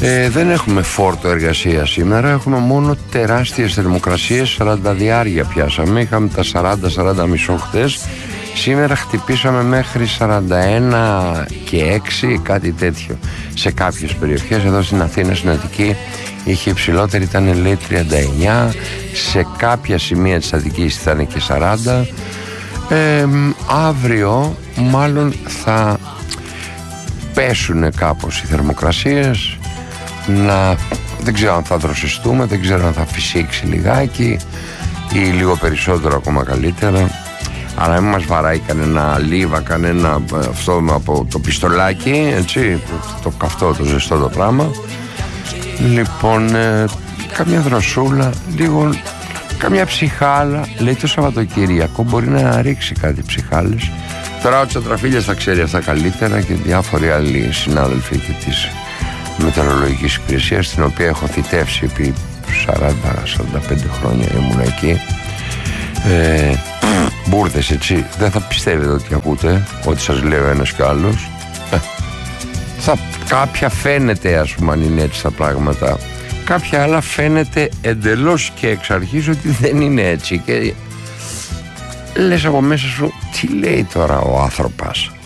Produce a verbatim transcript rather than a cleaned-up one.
Ε, δεν έχουμε φόρτο εργασία σήμερα, έχουμε μόνο τεράστιες θερμοκρασίες, σαράντα διάρκεια πιάσαμε, είχαμε τα σαράντα σαράντα μισό χτες. Σήμερα χτυπήσαμε μέχρι σαράντα ένα και έξι, κάτι τέτοιο. Σε κάποιες περιοχές, εδώ στην Αθήνα, στην Αττική, είχε υψηλότερη, ήταν λέει τριάντα εννιά. Σε κάποια σημεία της Αττικής ήταν και σαράντα. ε, Αύριο μάλλον θα πέσουν κάπως οι θερμοκρασίες, να, δεν ξέρω αν θα δροσιστούμε, δεν ξέρω αν θα φυσήξει λιγάκι ή λίγο περισσότερο, ακόμα καλύτερα. Αλλά μην μας βαράει κανένα λίβα, κανένα αυτό από το πιστολάκι, έτσι, το καυτό, το ζεστό το πράγμα. Λοιπόν, ε, καμιά δροσούλα, λίγο, καμιά ψυχάλα. Λέει το Σαββατοκύριακο μπορεί να ρίξει κάτι ψυχάλες. Τώρα ο Τσατραφίλιας θα ξέρει αυτά καλύτερα και διάφοροι άλλοι συνάδελφοι και της μετεωρολογικής υπηρεσίας, την οποία έχω θητεύσει επί σαράντα σαράντα πέντε χρόνια, ήμουν εκεί. ε, Μπούρδες, έτσι, δεν θα πιστεύετε ότι ακούτε ό,τι σας λέω ένας κι άλλος. ε, θα, Κάποια φαίνεται, ας πούμε, αν είναι έτσι τα πράγματα, κάποια άλλα φαίνεται εντελώς και εξ αρχής ότι δεν είναι έτσι και λες από μέσα σου, τι λέει τώρα ο άνθρωπος.